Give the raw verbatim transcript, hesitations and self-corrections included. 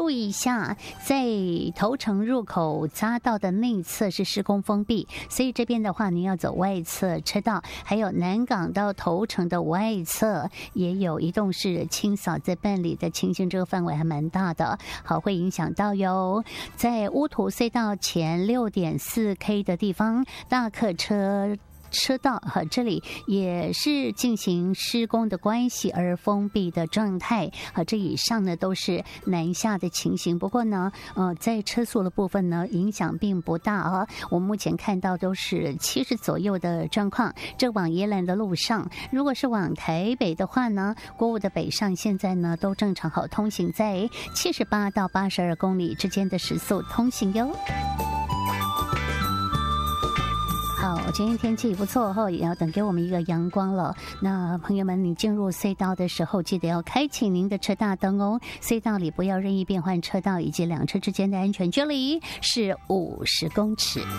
注意一下，在头城入口匝道的内侧是施工封闭，所以这边的话您要走外侧车道，还有南港到头城的外侧也有移动式清扫在办理的情形，这个范围还蛮大的，好，会影响到哟。在乌土隧道前 六点四 K 的地方，大客车车道和这里也是进行施工的关系而封闭的状态，和这以上呢都是南下的情形。不过呢，呃，在车速的部分呢，影响并不大啊。我们目前看到都是七十左右的状况。这往宜兰的路上，如果是往台北的话呢，国五的北上现在呢都正常好通行，在七十八到八十二公里之间的时速通行哟。好，今天天气不错后，也要等给我们一个阳光了。那朋友们，你进入隧道的时候，记得要开启您的车大灯哦。隧道里不要任意变换车道，以及两车之间的安全距离是五十公尺。